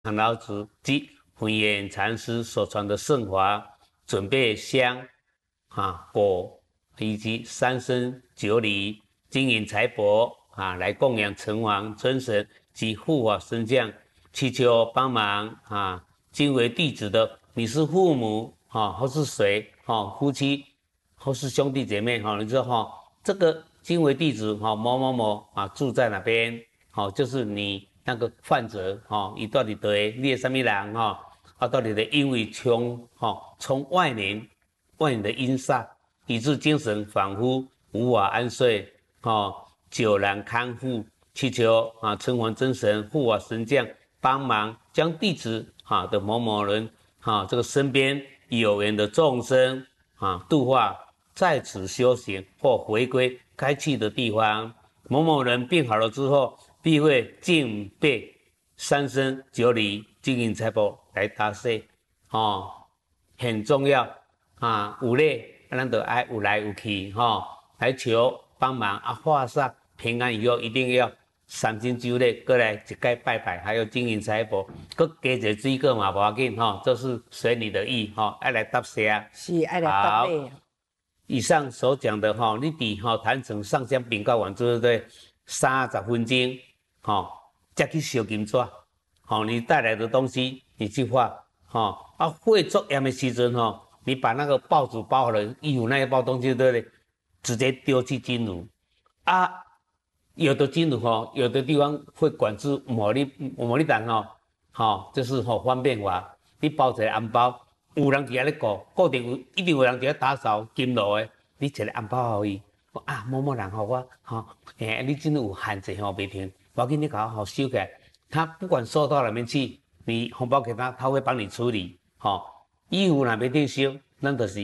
老子及弘远禅师所传的圣法，准备香、果以及三牲九礼、金银财帛来供养城隍、尊神及护法神将，祈求帮忙今为弟子的，你是父母或是谁夫妻或是兄弟姐妹你知道这个今为弟子某某某住在哪边就是你那个患者伊到底对你什么人到底的因为从外年的阴煞，以致精神恍惚，无法安睡久难康复，祈求城隍真神、护法神将帮忙，将弟子的某某人这个身边有缘的众生度化，在此修行或回归该去的地方。某某人病好了之后，必会敬备三牲九礼、金银财帛来答谢很重要有咧，咱就爱有来有去来求帮忙化煞平安以后，一定要三牲九礼过来一概拜拜，还有金银财帛，搁加一个水果嘛，无要紧这是随你的意爱来答谢是爱来答谢。 以上所讲的你伫坛城上香禀告完之后，对30分钟再去烧金纸你带来的东西你去画会作业的时阵你把那个报纸包好了，衣服那一包东西对不对？直接丢去金炉有的金炉有的地方会管制魔力弹就是方便法，你包一个红包。有人伫遐咧固定一定有人伫遐打扫金炉的，你一个红包互伊，某某人我你真有限制袂停，我给你搞好收起来。他不管收到哪边去，你红包给他，他会帮你处理衣服哪边定收，那就是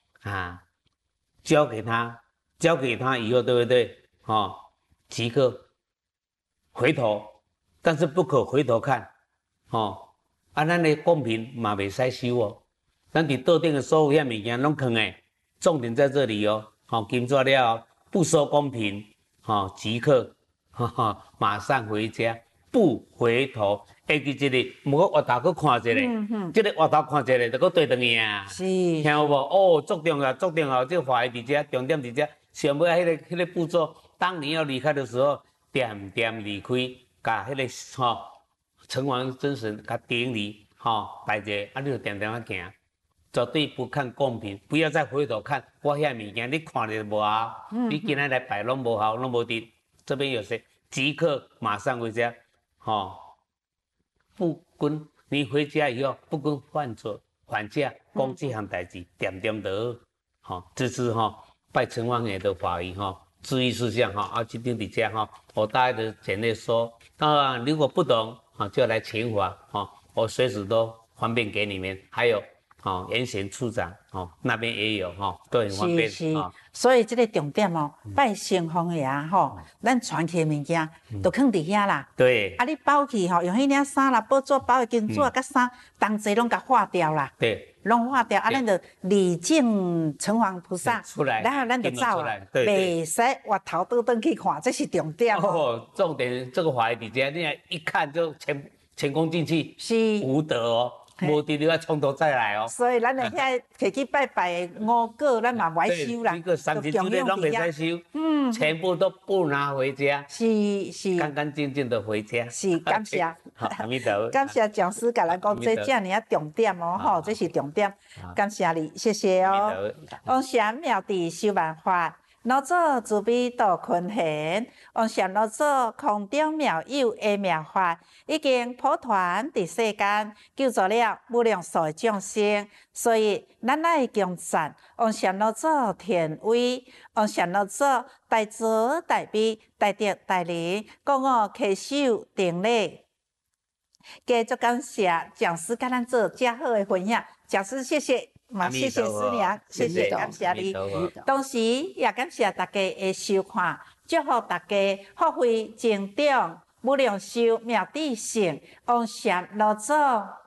交给他以后，对不对即刻回头，但是不可回头看咱的贡品嘛袂使收咱伫桌顶的所有遐物件拢藏诶，重点在这里金纸了不收公平即刻马上回家，不回头。下记一个，无我回头去看一下，这个回头看一下，就搁对转去是， 听有无？足重要，足重要。这话伫遮，重点伫遮。想要迄个步骤，当你要离开的时候，点点离开，甲迄个城隍真神甲顶礼拜者，你就点点行。绝对不看公平，不要再回头看我遐物件，你看着无效，你今仔来摆拢无效，拢无滴。这边有谁？即刻马上回家，不跟你回家以后不跟还价，讲这项代志，点点得这是拜城隍爷的法仪注意事项今天伫遮我大概的简略说，当然如果不懂就来请法我随时都方便给你们，还有。严贤处长那边也有都很方便。 是所以这个重点拜城隍爷咱传起的物件都放伫遐啦。 对。 你包去用迄领衫啦、报纸包的金纸甲衫，同齐拢甲化掉啦。 对。 拢化掉咱就礼敬城隍菩萨出来， 然后咱就走啦，袂使回头倒转去看，这是重点重点这个法伫遮，你一看就前功尽弃， 是无德无得你要从头再来所以咱的遐摕去拜拜的五果，咱嘛袂收啦， 一个三牲九礼拢袂使收，全部都不拿回家， 是干干净净的回家。 是感谢， 阿弥陀佛， 感谢讲师甲咱讲这遮尔重点这是重点，感谢你，谢谢往善妙智修万法。老祖慈悲度群贤，往善老祖空中妙有的妙法，已经普传伫世间，救助了无量数众生。所以咱爱敬赞，往善老祖天威，往善老祖大慈大悲大德大灵，讲我恪守定力。继续感谢讲师甲咱做遮好的分享，讲师谢谢。谢谢师娘，谢谢感谢你。同时也感谢大家的收看，祝福大家福慧增长，无量寿妙智胜，往善老祖。